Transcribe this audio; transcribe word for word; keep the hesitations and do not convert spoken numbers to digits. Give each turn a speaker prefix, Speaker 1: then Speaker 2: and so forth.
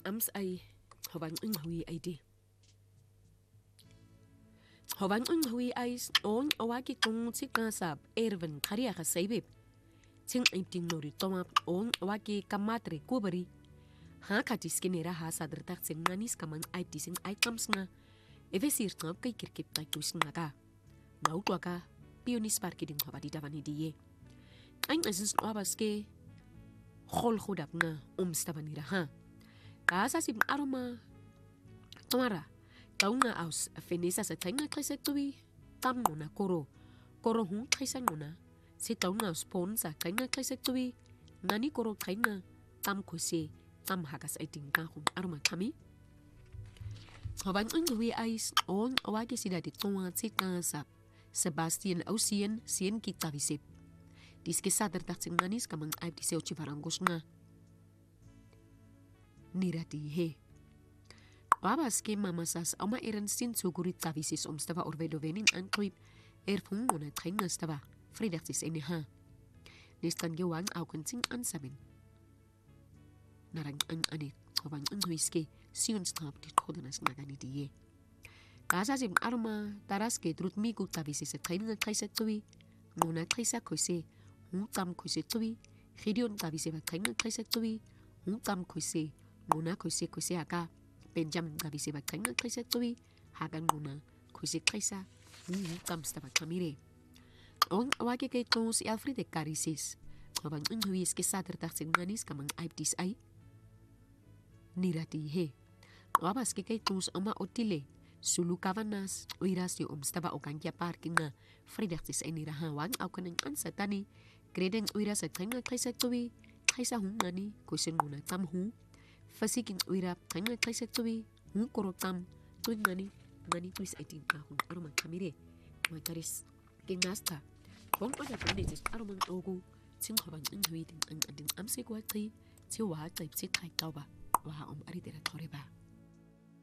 Speaker 1: ams ay hobang inghui ay di. Hobang inghui ay on awaki kung sikasab erven kariya ka saibib. Ting imting nori toma on awaki kamatre kubari. Ha katis kinera ha sadrtak sing nanis kamang ay dising ay kams nga. Evesir tngap kay kirkip tay tuis nga ka. Nautwa ka, pionis parki ding hobadi davani diye. Ang azus wabas ke khol khudap nga umstavanira ha. Kasa sim aroma tomara taunga aus fenesa sa tainga kresetui tam nona koro koro hu kresan nona si taunga aus pon sa tainga kresetui nani koro tainga tam kose tam hagas aiting ka hun aroma kami haban ungwi ais on awagi sida di tonga tsika sa Sebastian Ausien sien kita visip diske sadar taktsing manis kamang aib di seo chivarangos nga nirati he Babas ke mamasas ama eren sin sugurit tavisis omstava orvedovenin anklip erfung mona trenga stava fredaktis ene ha nistan gewang aukenting ansaben narang an ane hobang unhuiske sion strap di kodenas magani die Kasa sim arma taras ke drut miku tavisis trenga kaisetui mona trisa kose Mutam kose tui, Gideon tavise va trenga trisa tui, mutam kose, mona kose kose aka, Benjamin tavise va trenga trisa tui, hagan mona kose trisa, mutam stava kamire. On awake ke tons Alfred de Carisis, Abang unhuis ke sater taksing manis kamang aib dis ai. Nirati he. Wabas ke ke tons oma otile, Sulu kavanas, oiras yo omstava okankia parking na, Fredaktis enirahawang au kanang ansatani, Greden uira sa trenga kaisa tuwi, kaisa hung nani, kusin muna tam hu. Fasikin uira trenga kaisa tuwi, hung korok tam, tuwing nani, nani tuwis aitin ahung aruman kamire. Mataris, gengasta. Kung pada panitis aruman ogu, ting hobang unhuitin ang ading amse kwa tri, tiwa taip si kai tauba, waha om aritera toreba.